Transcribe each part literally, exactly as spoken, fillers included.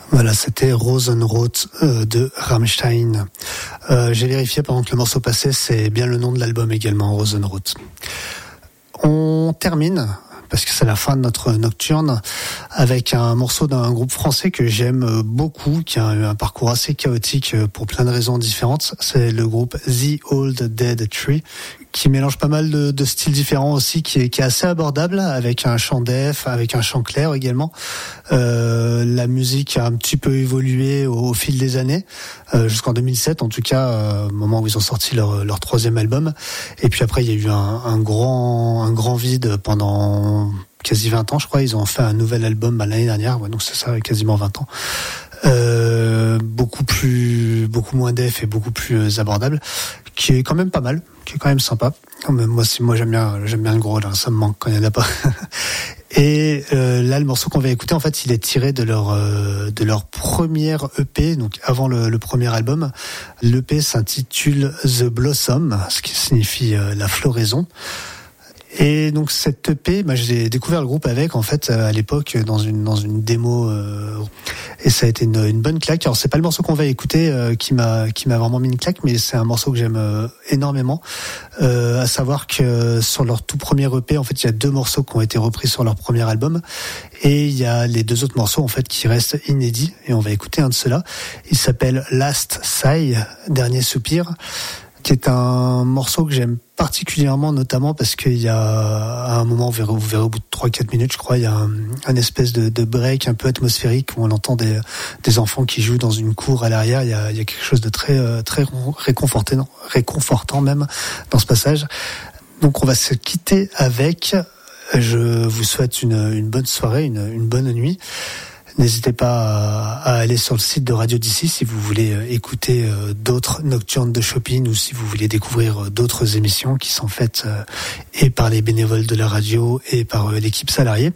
Voilà, c'était Rosenrot euh, de Rammstein. Euh, j'ai vérifié pendant que le morceau passait, c'est bien le nom de l'album également, Rosenrot. On termine, parce que c'est la fin de notre nocturne, avec un morceau d'un groupe français que j'aime beaucoup, qui a eu un parcours assez chaotique pour plein de raisons différentes. C'est le groupe The Old Dead Tree, qui mélange pas mal de, de styles différents aussi, qui est, qui est assez abordable, avec un chant def, avec un chant clair également. Euh, la musique a un petit peu évolué au, au fil des années, euh, jusqu'en deux mille sept en tout cas, euh, au moment où ils ont sorti leur, leur troisième album. Et puis après, il y a eu un, un grand, un grand vide pendant quasi vingt ans, je crois. Ils ont fait un nouvel album bah, l'année dernière, ouais, donc c'est ça, quasiment vingt ans. Euh, beaucoup plus, beaucoup moins def et beaucoup plus abordable, qui est quand même pas mal, qui est quand même sympa. Moi, c'est, moi j'aime bien, j'aime bien le gros, là, ça me manque quand il y en a pas. Et euh, là, le morceau qu'on va écouter, en fait, il est tiré de leur euh, de leur première E P, donc avant le, le premier album. L'E P s'intitule The Blossom, ce qui signifie euh, la floraison. Et donc cette E P, bah, j'ai découvert le groupe avec en fait à l'époque dans une dans une démo euh, et ça a été une, une bonne claque. Alors c'est pas le morceau qu'on va écouter euh, qui m'a qui m'a vraiment mis une claque, mais c'est un morceau que j'aime euh, énormément. Euh, à savoir que sur leur tout premier E P, en fait, il y a deux morceaux qui ont été repris sur leur premier album et il y a les deux autres morceaux en fait qui restent inédits et on va écouter un de ceux-là. Il s'appelle Last Sigh, dernier soupir, qui est un morceau que j'aime particulièrement, notamment parce qu'il y a à un moment, vous verrez, vous verrez au bout de trois quatre minutes, je crois, il y a un, un espèce de, de break un peu atmosphérique où on entend des, des enfants qui jouent dans une cour à l'arrière. Il y a, il y a quelque chose de très, très réconfortant, réconfortant même dans ce passage. Donc on va se quitter avec, je vous souhaite une, une bonne soirée, une, une bonne nuit. N'hésitez pas à aller sur le site de Radio d'ici si vous voulez écouter d'autres nocturnes de shopping ou si vous voulez découvrir d'autres émissions qui sont faites et par les bénévoles de la radio et par l'équipe salariée.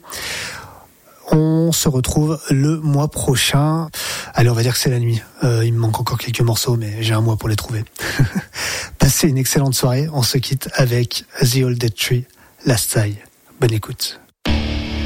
On se retrouve le mois prochain. Allez, on va dire que c'est la nuit. Euh, il me manque encore quelques morceaux, mais j'ai un mois pour les trouver. Passez une excellente soirée. On se quitte avec The Old Dead Tree, Last Sigh. Bonne écoute.